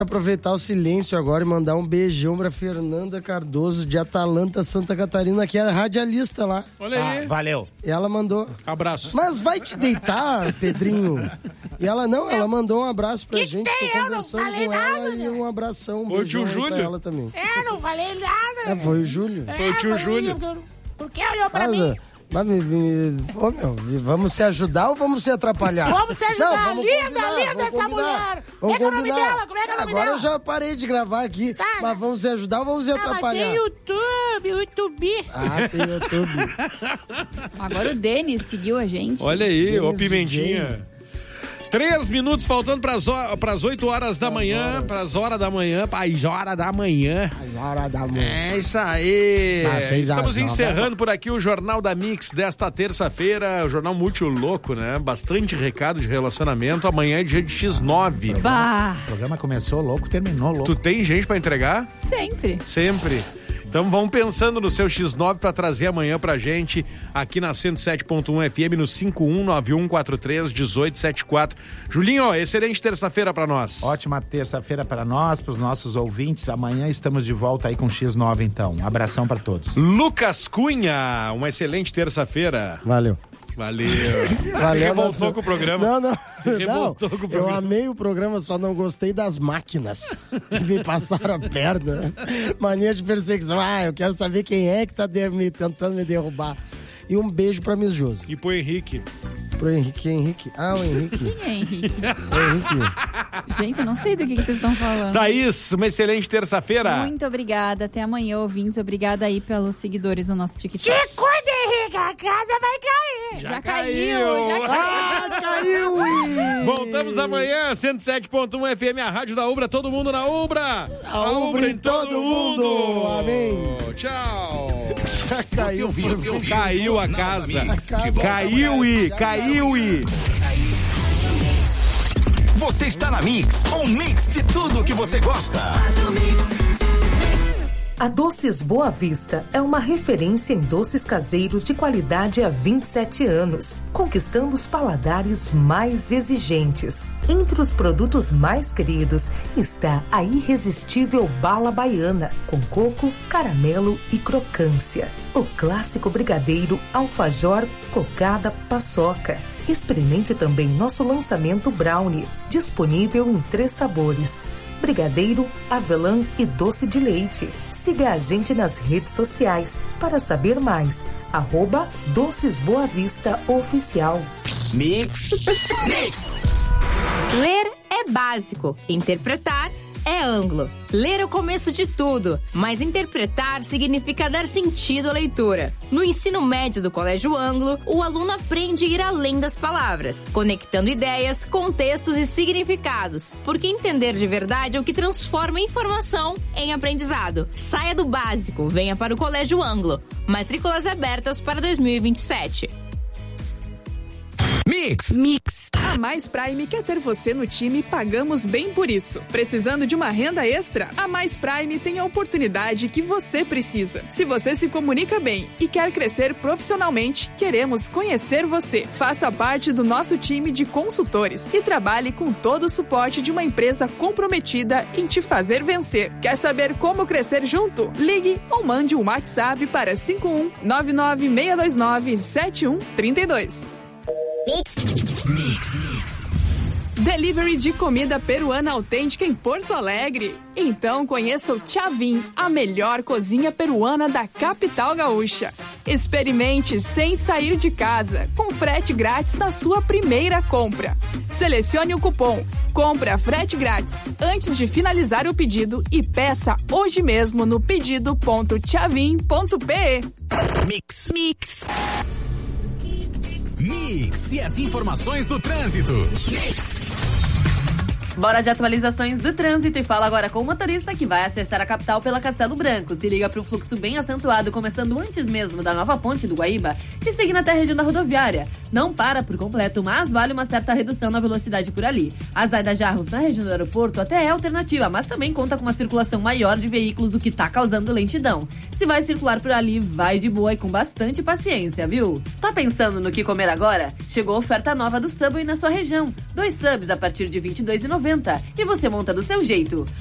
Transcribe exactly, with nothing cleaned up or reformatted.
Aproveitar o silêncio agora e mandar um beijão pra Fernanda Cardoso de Atalanta, Santa Catarina, que é radialista lá. Olha aí. Ah, valeu. E ela mandou. Abraço. Mas vai te deitar, Pedrinho. E ela não, ela mandou um abraço pra que gente. Que Tô eu conversando não falei com nada, ela né? e um abração, um Foi o tio beijão aí pra Júlio? ela também. É, não falei nada. É, foi o Júlio. É, Foi o tio mas Júlio. eu- Por que olhou pra Mas, mim? mas, me- me- ô, meu, vamos se ajudar ou vamos se atrapalhar? Vamos se ajudar. Não, vamos Linda, combinar, linda vamos essa combinar. mulher. Vamos Como é que é o nome combinar. dela? Como é que é o nome Agora dela? eu já parei de gravar aqui, Tá, mas vamos se ajudar ou vamos se Ah, mas atrapalhar? tem YouTube, YouTube. Ah, tem YouTube. Agora o Denis seguiu a gente. Olha aí, ô Denis Pimentinha. Três minutos faltando pras, pras oito horas da manhã. Pras horas da manhã. Às horas da manhã. Hora da manhã. É isso aí. Ah, seis Estamos horas, encerrando por aqui o Jornal da Mix desta terça-feira. O Jornal muito louco, né? Bastante recado de relacionamento. Amanhã é dia de X nove. Bah, O programa começou louco, terminou louco. Tu tem gente pra entregar? sempre. Sempre. Então vamos pensando no seu X nove pra trazer amanhã pra gente aqui na cento e sete ponto um F M no cinco um nove um quatro três um oito sete quatro. Julinho, excelente terça-feira pra nós. Ótima terça-feira para nós, para os nossos ouvintes. Amanhã estamos de volta aí com X nove, então. Um abração para todos. Lucas Cunha, uma excelente terça-feira. Valeu. Valeu. Valeu. Se revoltou não, com o programa. Não, não. Se revoltou não, com o eu programa. amei o programa, só não gostei das máquinas que me passaram a perna. Mania de perseguição. Ah, eu quero saber quem é que tá de- me, tentando me derrubar. E um beijo pra Miss Josi. E pro Henrique. Pro Henrique. Henrique. Ah, o Henrique. Quem é Henrique? O Henrique. Gente, eu não sei do que, que vocês estão falando. Thaís, uma excelente terça-feira. Muito obrigada. Até amanhã, ouvintes. Obrigada aí pelos seguidores no nosso TikTok. Te cuida, Henrique, a casa vai cair. Já caiu, já caiu. Ah, caiu! Voltamos amanhã, cento e sete ponto um F M, a rádio da Ubra, todo mundo na Ubra. A Ubra em todo mundo. Amém. Tchau. Já caiu. Você ouviu, você ouviu. Caiu a Jornal da casa. Mix, de volta Caiu amanhã. e, caiu e. Você está na Mix, um mix de tudo que você gosta. A Doces Boa Vista é uma referência em doces caseiros de qualidade há vinte e sete anos, conquistando os paladares mais exigentes. Entre os produtos mais queridos está a irresistível bala baiana, com coco, caramelo e crocância. O clássico brigadeiro alfajor, cocada, paçoca. Experimente também nosso lançamento brownie, disponível em três sabores: brigadeiro, avelã e doce de leite. Siga a gente nas redes sociais para saber mais. Arroba Doces Boa Vista Oficial. Mix. Mix. Ler é básico, interpretar é ângulo. Ler é o começo de tudo, mas interpretar significa dar sentido à leitura. No ensino médio do Colégio Ângulo, o aluno aprende a ir além das palavras, conectando ideias, contextos e significados, porque entender de verdade é o que transforma a informação em aprendizado. Saia do básico, venha para o Colégio Ângulo. Matrículas abertas para dois mil e vinte e sete. Mix. Mix. A Mais Prime quer ter você no time e pagamos bem por isso. Precisando de uma renda extra? A Mais Prime tem a oportunidade que você precisa. Se você se comunica bem e quer crescer profissionalmente, queremos conhecer você. Faça parte do nosso time de consultores e trabalhe com todo o suporte de uma empresa comprometida em te fazer vencer. Quer saber como crescer junto? Ligue ou mande um WhatsApp para cinco um nove nove seis dois nove sete um três dois. Mix. Delivery de comida peruana autêntica em Porto Alegre. Então conheça o Chavin, a melhor cozinha peruana da capital gaúcha. Experimente sem sair de casa, com frete grátis na sua primeira compra. Selecione o cupom Compra Frete Grátis antes de finalizar o pedido e peça hoje mesmo no pedido ponto chavin ponto pe. Mix. Mix. Mix. E as informações do trânsito. Mix. Bora de atualizações do trânsito e fala agora com o motorista que vai acessar a capital pela Castelo Branco. Se liga para um fluxo bem acentuado, começando antes mesmo da nova ponte do Guaíba e seguindo até a região da rodoviária. Não para por completo, mas vale uma certa redução na velocidade por ali. A Zaida Jarros, na região do aeroporto, até é alternativa, mas também conta com uma circulação maior de veículos, o que tá causando lentidão. Se vai circular por ali, vai de boa e com bastante paciência, viu? Tá pensando no que comer agora? Chegou a oferta nova do Subway na sua região. Dois subs a partir de vinte e dois reais e noventa noventa e você monta do seu jeito.